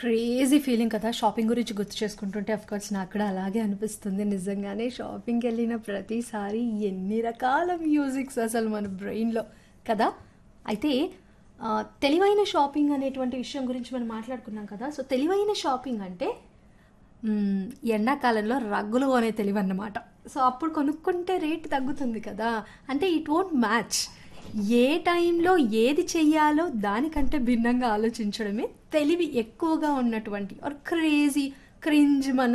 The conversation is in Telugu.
క్రేజీ ఫీలింగ్ కదా! షాపింగ్ గురించి గుర్తు చేసుకుంటుంటే ఆఫ్‌కోర్స్ నాకు కూడా అలాగే అనిపిస్తుంది. నిజంగానే షాపింగ్‌కెళ్ళిన ప్రతిసారి ఎన్ని రకాల మ్యూజిక్స్ అసలు మన బ్రెయిన్‌లో కదా! అయితే తెలివైన షాపింగ్ అనేటువంటి విషయం గురించి మనం మాట్లాడుకున్నాం కదా! సో, తెలివైన షాపింగ్ అంటే హ్మ్. ఎండాకాలంలో రగ్గులు కొనే తెలివన్నమాట. సో, అప్పుడు కొనుక్కుంటే రేట్ తగ్గుతుంది కదా! అంటే ఇట్ వోంట్ మ్యాచ్. ఏ టైంలో ఏది చెయ్యాలో దానికంటే భిన్నంగా ఆలోచించడమే తెలివి ఎక్కువగా ఉన్నటువంటి ఆర్ క్రేజీ, క్రింజ్ మన